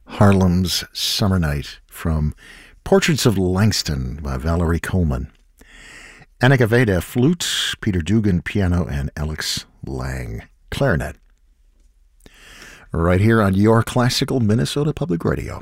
Harlem's Summer Night from Portraits of Langston by Valerie Coleman. Annika Veda, flute, Peter Dugan, piano, and Alex Lang, clarinet. Right here on Your Classical Minnesota Public Radio.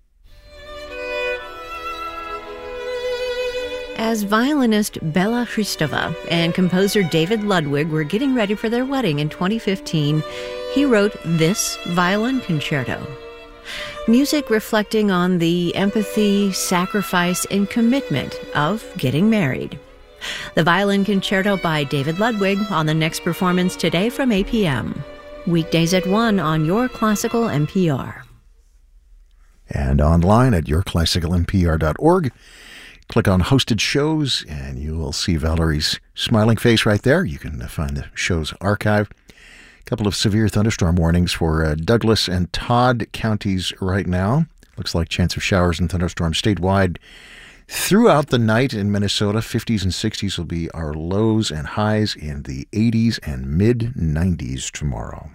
As violinist Bela Hristova and composer David Ludwig were getting ready for their wedding in 2015, he wrote this violin concerto. Music reflecting on the empathy, sacrifice, and commitment of getting married. The Violin Concerto by David Ludwig on the next performance today from 8 p.m. Weekdays at 1 on Your Classical NPR. And online at yourclassicalnpr.org. Click on Hosted Shows, and you will see Valerie's smiling face right there. You can find the show's archive. A couple of severe thunderstorm warnings for Douglas and Todd counties right now. Looks like chance of showers and thunderstorms statewide throughout the night in Minnesota. 50s and 60s will be our lows, and highs in the 80s and mid-90s tomorrow.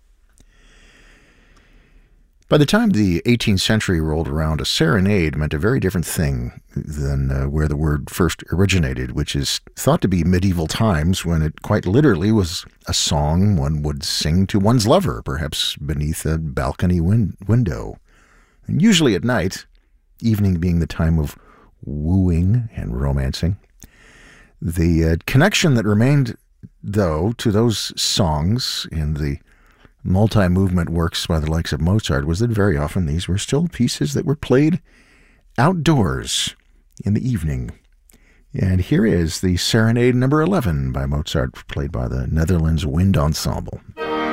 By the time the 18th century rolled around, a serenade meant a very different thing than where the word first originated, which is thought to be medieval times, when it quite literally was a song one would sing to one's lover, perhaps beneath a balcony window. And usually at night, evening being the time of wooing and romancing. The connection that remained, though, to those songs in the multi-movement works by the likes of Mozart was that very often these were still pieces that were played outdoors in the evening. And here is the Serenade number 11 by Mozart, played by the Netherlands Wind Ensemble.